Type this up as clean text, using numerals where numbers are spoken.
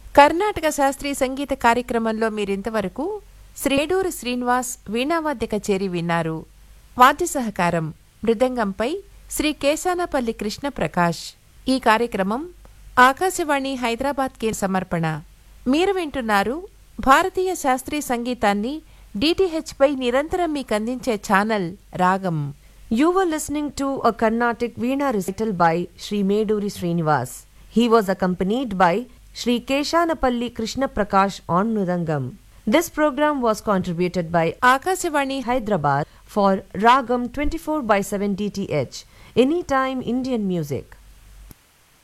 కర్ణాటక శాస్త్రీయ సంగీత కార్యక్రమంలో మీరింతవరకు శ్రీడూరు శ్రీనివాస్ వీణావాద్య కచేరి విన్నారు. వాద్య సహకారం మృదంగంపై శ్రీ కేశానపల్లి కృష్ణ ప్రకాష్. ఈ కార్యక్రమం ఆకాశవాణి హైదరాబాద్ కే సమర్పణ. మీరు వింటున్నారు భారతీయ శాస్త్రీయ సంగీతాన్ని DTH పై నిరంతరం మీకందించే ఛానల్ రాగం. You were listening to a Carnatic Veena recital by Sri Meduri Srinivas. He was accompanied by Sri Keshanapalli Krishna Prakash on Mridangam. This program was contributed by Akashvani Hyderabad for Ragam 24/7 DTH, Anytime Indian Music.